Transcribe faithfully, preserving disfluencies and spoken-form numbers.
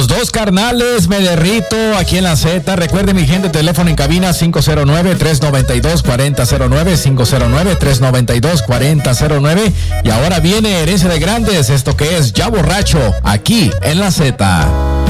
Los dos carnales, me derrito aquí en la Z. Recuerde, mi gente, teléfono en cabina cinco cero nueve, tres nueve dos, cuatro cero cero nueve, cinco cero nueve, tres nueve dos, cuatro cero cero nueve. Y ahora viene Herencia de Grandes, esto que es Ya Borracho, aquí en la Z.